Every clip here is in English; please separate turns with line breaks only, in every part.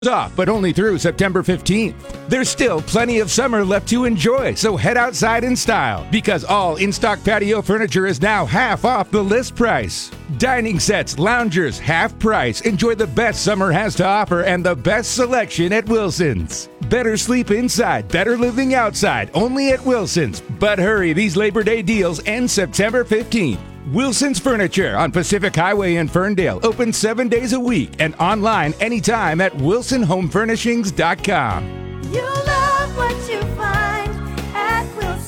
Off, but only through September 15th. There's still plenty of summer left to enjoy, so head outside in style because all in-stock patio furniture is now half off the list price. Dining sets, loungers, half price. Enjoy the best summer has to offer and the best selection at Wilson's. Better sleep inside, better living outside, only at Wilson's. But hurry, these Labor Day deals end September 15th. Wilson's Furniture on Pacific Highway in Ferndale. Open 7 days a week and online anytime at wilsonhomefurnishings.com.
You love what you find at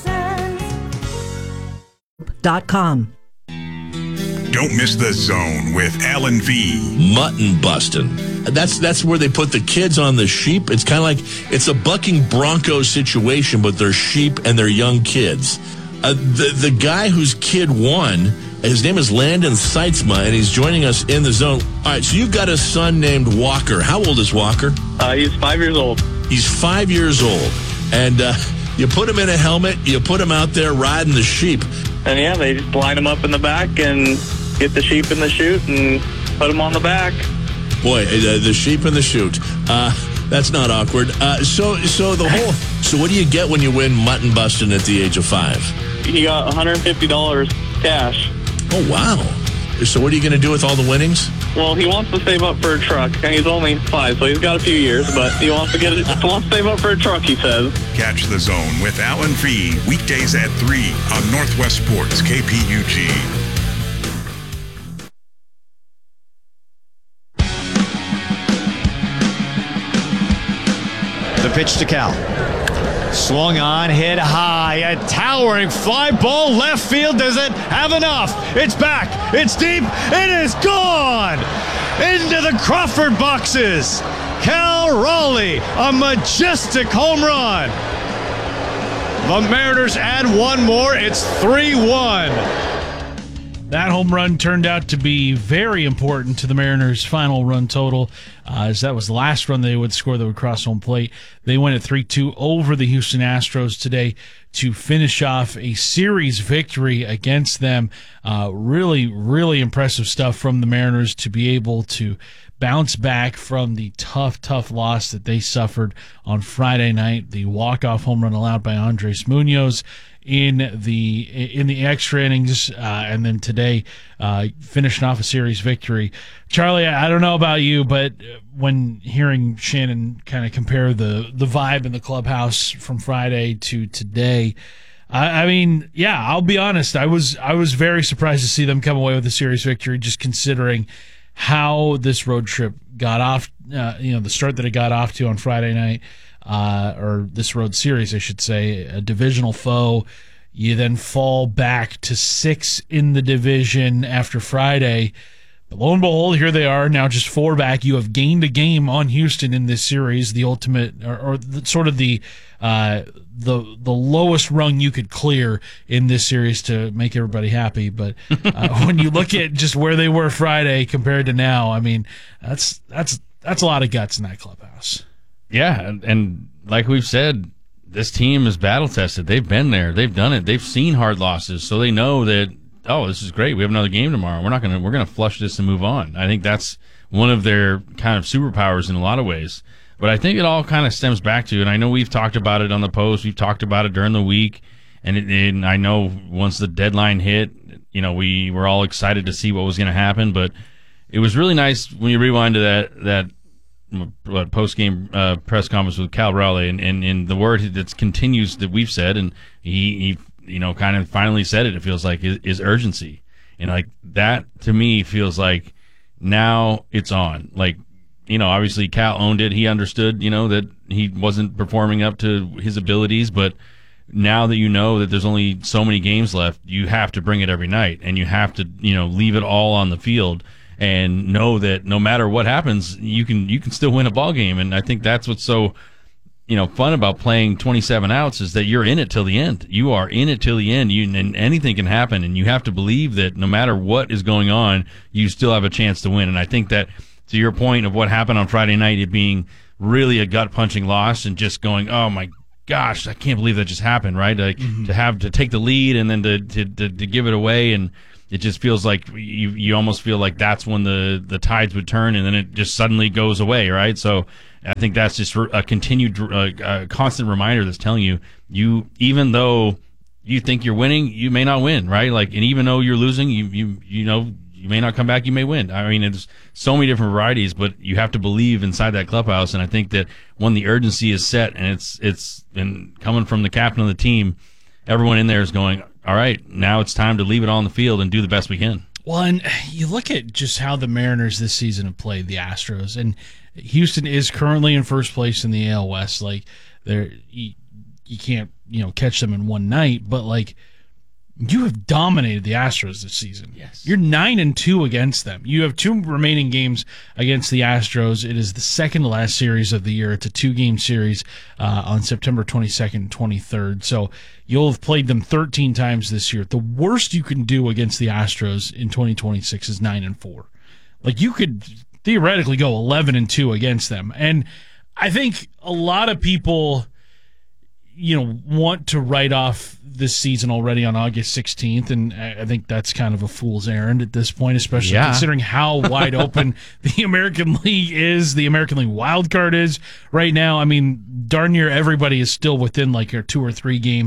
Wilson's.com.
Don't miss The Zone with Alan V.
Mutton busting. That's where they put the kids on the sheep. It's kind of like it's a bucking bronco situation, but they're sheep and they're young kids. The guy whose kid won, his name is Landon Seitzma, and he's joining us in The Zone. All right, so you've got a son named Walker. How old is Walker?
He's 5 years old.
He's 5 years old. And you put him in a helmet, you put him out there riding the sheep.
And yeah, they just line him up in the back and get the sheep in the chute and put him on the back.
Boy, the sheep in the chute. That's not awkward. So what do you get when you win mutton busting at the age of 5?
He got $150 cash.
Oh, wow. So what are you going to do with all the winnings?
Well, he wants to save up for a truck, and he's only 5, so he's got a few years, but he wants to save up for a truck, he says.
Catch The Zone with Alan V. weekdays at 3 on Northwest Sports KPUG.
The pitch to Cal. Swung on, hit high, a towering fly ball left field. Does it have enough? It's back, it's deep, it is gone! Into the Crawford boxes. Cal Raleigh, a majestic home run. The Mariners add one more, it's 3-1.
That home run turned out to be very important to the Mariners' final run total, as that was the last run they would score that would cross home plate. They went at 3-2 over the Houston Astros today to finish off a series victory against them. Really, really impressive stuff from the Mariners to be able to bounce back from the tough loss that they suffered on Friday night. The walk-off home run allowed by Andres Munoz in the extra innings, and then today finishing off a series victory. Charlie, I don't know about you, but when hearing Shannon kind of compare the vibe in the clubhouse from Friday to today, I mean, yeah, I'll be honest, I was very surprised to see them come away with a series victory, just considering how this road trip got off, the start that it got off to on Friday night. Or this road series, I should say, a divisional foe. You then fall back to 6 in the division after Friday. But lo and behold, here they are, now just 4 back. You have gained a game on Houston in this series, the ultimate, or sort of the lowest rung you could clear in this series to make everybody happy. But when you look at just where they were Friday compared to now, I mean, that's a lot of guts in that clubhouse.
Yeah, and like we've said, this team is battle-tested. They've been there. They've done it. They've seen hard losses, so they know that, oh, this is great. We have another game tomorrow. We're going to flush this and move on. I think that's one of their kind of superpowers in a lot of ways. But I think it all kind of stems back to, and I know we've talked about it on the post, we've talked about it during the week, and I know once the deadline hit, we were all excited to see what was going to happen, but it was really nice when you rewind to that post-game press conference with Cal Raleigh, and the word that continues that we've said, and he kind of finally said it feels like, is urgency. And like that to me feels like now it's on. Like, obviously Cal owned it. He understood, that he wasn't performing up to his abilities, but now that that there's only so many games left, you have to bring it every night, and you have to, leave it all on the field. And know that no matter what happens, you can still win a ball game. And I think that's what's so fun about playing 27 outs is that you're in it till the end. You are in it till the end. And anything can happen, and you have to believe that no matter what is going on, you still have a chance to win. And I think that, to your point of what happened on Friday night, it being really a gut punching loss and just going, oh my gosh, I can't believe that just happened, right? Like to take the lead and then to give it away, and it just feels like you almost feel like that's when the tides would turn, and then it just suddenly goes away, right? So I think that's just a continued, constant reminder that's telling you, even though you think you're winning, you may not win, right? Like, and even though you're losing, you know, you may not come back, you may win. I mean, it's so many different varieties, but you have to believe inside that clubhouse. And I think that when the urgency is set, and it's been coming from the captain of the team, everyone in there is going, all right, now it's time to leave it all on the field and do the best we can.
Well, and you look at just how the Mariners this season have played the Astros, and Houston is currently in first place in the AL West. Like, you can't, catch them in one night, but like, you have dominated the Astros this season.
Yes.
You're 9-2 against them. You have 2 remaining games against the Astros. It is the second to last series of the year. It's a 2-game series on September 22nd and 23rd. So you'll have played them 13 times this year. The worst you can do against the Astros in 2026 is 9-4. Like, you could theoretically go 11-2 against them. And I think a lot of people, want to write off this season already on August 16th, and I think that's kind of a fool's errand at this point, especially considering how wide open the American League is, the American League wild card is right now. I mean, darn near everybody is still within like a 2 or 3 game,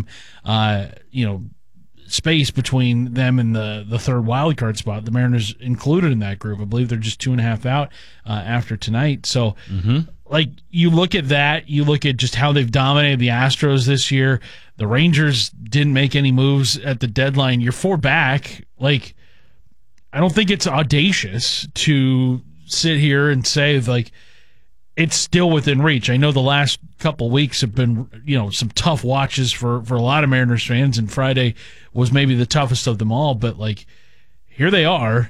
space between them and the third wild card spot. The Mariners included in that group. I believe they're just 2.5 out after tonight. So, like, you look at that, you look at just how they've dominated the Astros this year. The Rangers didn't make any moves at the deadline. You're 4 back. Like, I don't think it's audacious to sit here and say, like, it's still within reach. I know the last couple weeks have been, some tough watches for a lot of Mariners fans, and Friday was maybe the toughest of them all, but, like, here they are,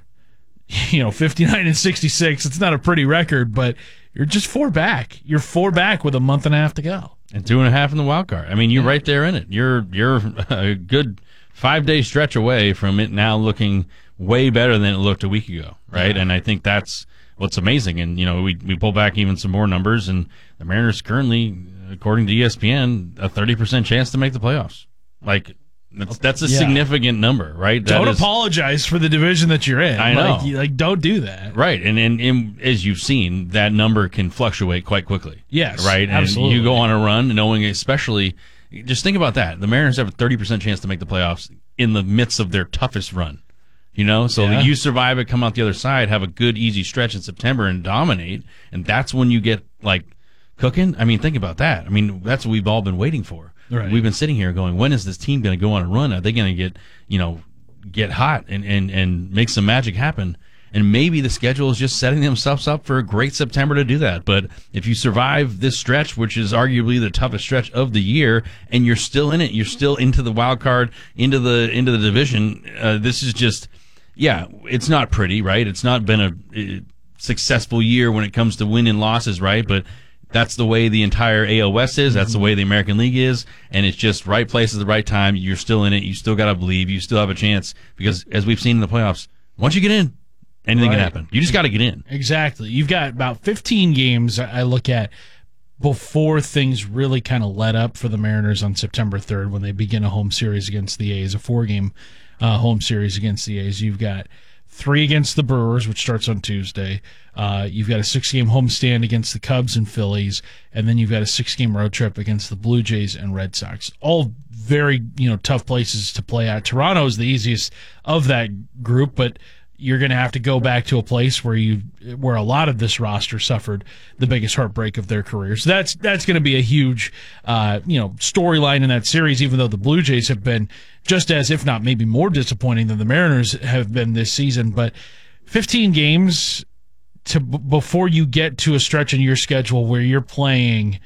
59-66. It's not a pretty record, but you're just 4 back. You're 4 back with a month and a half to go.
And 2.5 in the wild card. I mean, you're right there in it. You're a good 5-day stretch away from it now looking way better than it looked a week ago, right? Yeah. And I think that's what's amazing. And, we pull back even some more numbers, and the Mariners currently, according to ESPN, a 30% chance to make the playoffs. Like, that's a significant number, right?
Don't apologize for the division that you're in.
I know.
Like, don't do that.
Right. And as you've seen, that number can fluctuate quite quickly.
Yes.
Right.
Absolutely.
And you go on a run knowing, especially, just think about that. The Mariners have a 30% chance to make the playoffs in the midst of their toughest run. So you survive it, come out the other side, have a good, easy stretch in September and dominate. And that's when you get, like, cooking. I mean, think about that. I mean, that's what we've all been waiting for.
Right.
We've been sitting here going, when is this team going to go on a run? Are they going to get hot and make some magic happen? And maybe the schedule is just setting themselves up for a great September to do that. But if you survive this stretch, which is arguably the toughest stretch of the year, and you're still in it, you're still into the wild card, into the division. This is just, it's not pretty, right? It's not been a successful year when it comes to win and losses, right? But that's the way the entire AL West is. That's the way the American League is. And it's just right place at the right time. You're still in it. You still got to believe. You still have a chance. Because as we've seen in the playoffs, once you get in, anything can happen. You just got to get in.
Exactly. You've got about 15 games I look at before things really kind of let up for the Mariners on September 3rd when they begin a home series against the A's, a 4-game home series against the A's. You've got 3 against the Brewers, which starts on Tuesday. You've got a 6-game homestand against the Cubs and Phillies, and then you've got a 6-game road trip against the Blue Jays and Red Sox. All very, tough places to play at. Toronto is the easiest of that group, but you're going to have to go back to a place where a lot of this roster suffered the biggest heartbreak of their careers. So that's going to be a huge, storyline in that series, even though the Blue Jays have been just as, if not maybe more disappointing than the Mariners have been this season. But 15 games before you get to a stretch in your schedule where you're playing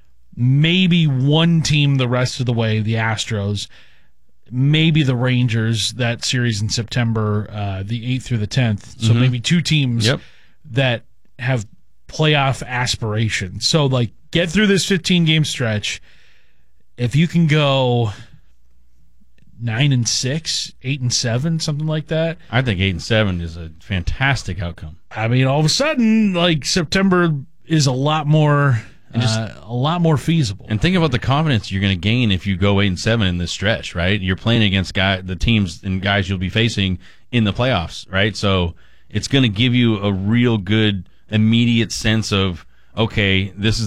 maybe one team the rest of the way, the Astros, maybe the Rangers, that series in September, the 8th through the 10th. So maybe 2 teams that have playoff aspirations. So, like, get through this 15-game stretch. If you can go 9-6, 8-7, something like that.
I think 8-7 is a fantastic outcome.
I mean, all of a sudden, like, September is a lot more
And just
a lot more feasible.
And think about the confidence you're going to gain if you go 8-7 in this stretch, right? You're playing against the teams and guys you'll be facing in the playoffs, right? So it's going to give you a real good immediate sense of, okay, this is